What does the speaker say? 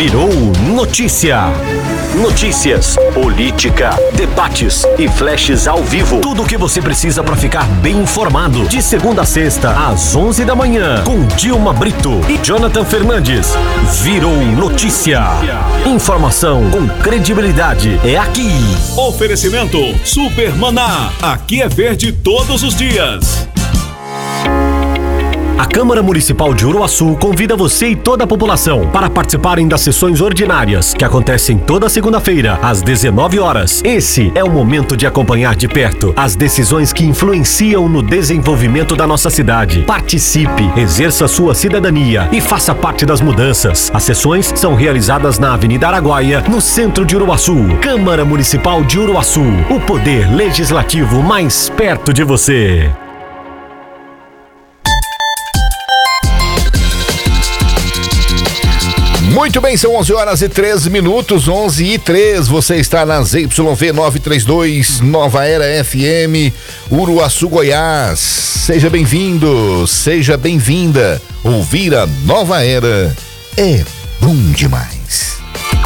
virou notícia. Notícias, política, debates e flashes ao vivo. Tudo o que você precisa para ficar bem informado. De segunda a sexta, às 11 da manhã, com Dilma Brito e Jonathan Fernandes. Virou notícia. Informação com credibilidade é aqui. Oferecimento Super Maná. Aqui é verde todos os dias. A Câmara Municipal de Uruaçu convida você e toda a população para participarem das sessões ordinárias, que acontecem toda segunda-feira, às 19 horas. Esse é o momento de acompanhar de perto as decisões que influenciam no desenvolvimento da nossa cidade. Participe, exerça sua cidadania e faça parte das mudanças. As sessões são realizadas na Avenida Araguaia, no centro de Uruaçu. Câmara Municipal de Uruaçu, o poder legislativo mais perto de você. Muito bem, são 11 horas e 3 minutos, 11 e 3. Você está na ZYV 932, Nova Era FM, Uruaçu, Goiás. Seja bem-vindo, seja bem-vinda. Ouvir a Nova Era é bom demais.